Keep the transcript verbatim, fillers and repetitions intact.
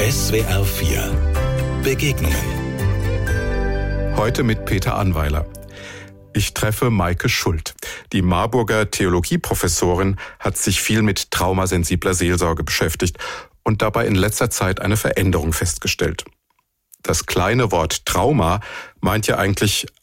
S W R vier Begegnungen. Heute mit Peter Annweiler. Ich treffe Maike Schult. Die Marburger Theologieprofessorin hat sich viel mit traumasensibler Seelsorge beschäftigt und dabei in letzter Zeit eine Veränderung festgestellt. Das kleine Wort Trauma meint ja eigentlich